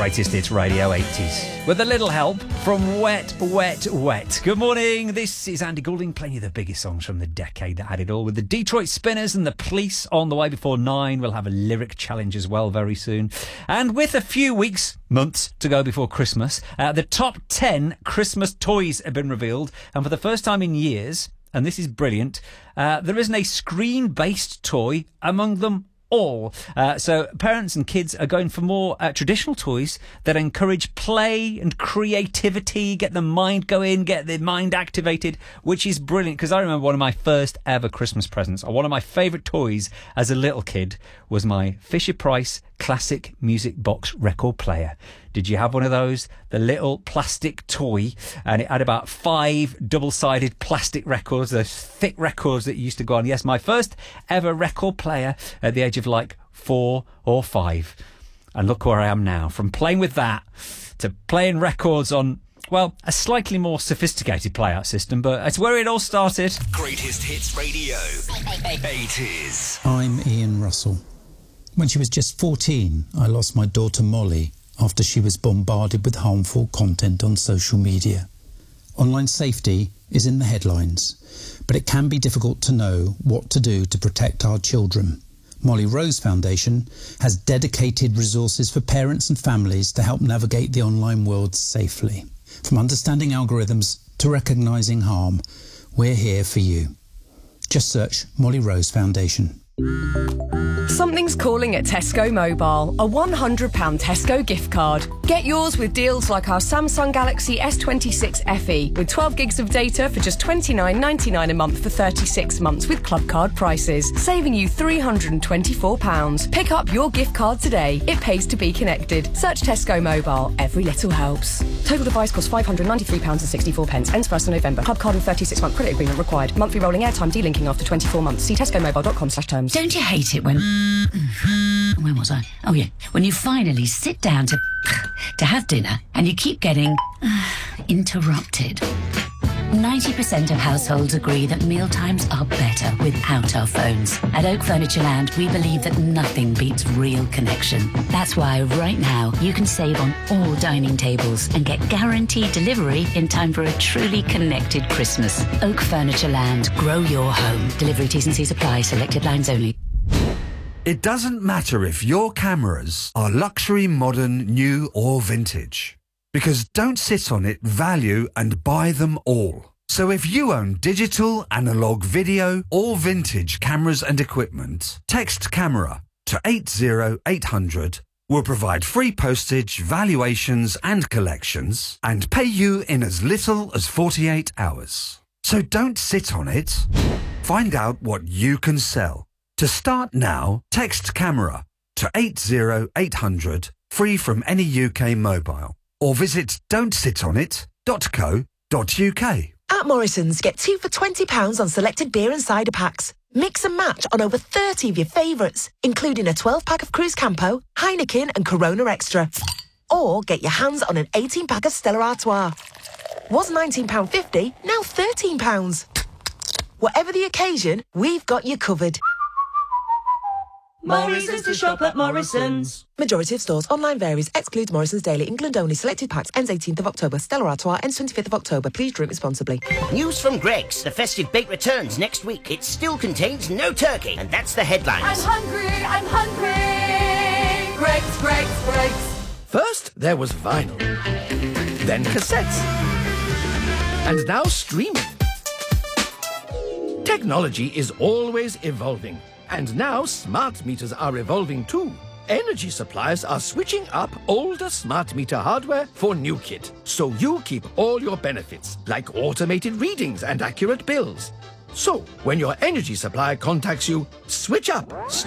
Greatest Hits Radio 80s. With a little help from Wet, Wet, Wet. Good morning. This is Andy Goulding playing you the biggest songs from the decade that had it all. With the Detroit Spinners and the Police on the way before 9. We'll have a lyric challenge as well very soon. And with a few months to go before Christmas, the top 10 Christmas toys have been revealed. And for the first time in years, and this is brilliant, there isn't a screen-based toy among them all. So parents and kids are going for more traditional toys that encourage play and creativity, get the mind going, get the mind activated, which is brilliant. Because I remember one of my first ever Christmas presents, or one of my favourite toys as a little kid, was my Fisher-Price classic music box record player. Did you have one of those? The little plastic toy, and it had about 5 double-sided plastic records, those thick records that used to go on. Yes, my first ever record player at the age of like 4 or 5. And look where I am now. From playing with that to playing records on, well, a slightly more sophisticated playout system, but it's where it all started. Greatest Hits Radio 80s. I'm Ian Russell. When she was just 14, I lost my daughter Molly after she was bombarded with harmful content on social media. Online safety is in the headlines, but it can be difficult to know what to do to protect our children. Molly Rose Foundation has dedicated resources for parents and families to help navigate the online world safely. From understanding algorithms to recognising harm, we're here for you. Just search Molly Rose Foundation. Something's calling at Tesco Mobile. A £100 Tesco gift card. Get yours with deals like our Samsung Galaxy S26 FE with 12 gigs of data for just $29.99 a month for 36 months with club card prices, saving you £324. Pick up your gift card today. It pays to be connected. Search Tesco Mobile. Every little helps. Total device costs £593.64. Ends 1st of November. Club card and 36-month credit agreement required. Monthly rolling airtime delinking after 24 months. See tescomobile.com/terms. Don't you hate it when... Where was I? Oh, yeah. When you finally sit down to have dinner and you keep getting interrupted. 90% of households agree that mealtimes are better without our phones. At Oak Furniture Land, we believe that nothing beats real connection. That's why right now you can save on all dining tables and get guaranteed delivery in time for a truly connected Christmas. Oak Furniture Land. Grow your home. Delivery T's and C's apply. Selected lines only. It doesn't matter if your cameras are luxury, modern, new or vintage. Because Don't Sit On It value and buy them all. So if you own digital, analog, video or vintage cameras and equipment, text CAMERA to 80800. We'll provide free postage, valuations and collections and pay you in as little as 48 hours. So don't sit on it. Find out what you can sell. To start now, text CAMERA to 80800, free from any UK mobile. Or visit don'tsitonit.co.uk. At Morrison's, get 2 for £20 on selected beer and cider packs. Mix and match on over 30 of your favourites, including a 12-pack of Cruz Campo, Heineken and Corona Extra. Or get your hands on an 18-pack of Stella Artois. Was £19.50, now £13. Whatever the occasion, we've got you covered. Morrison's to shop at Morrison's. Majority of stores. Online varies. Excludes Morrison's Daily. England only. Selected packs. Ends 18th of October. Stella Artois ends 25th of October. Please drink responsibly. News from Greggs. The festive bake returns next week. It still contains no turkey. And that's the headlines. I'm hungry. Greggs. First, there was vinyl. Then cassettes. And now streaming. Technology is always evolving. And now smart meters are evolving too. Energy suppliers are switching up older smart meter hardware for new kit. So you keep all your benefits, like automated readings and accurate bills. So when your energy supplier contacts you, switch up.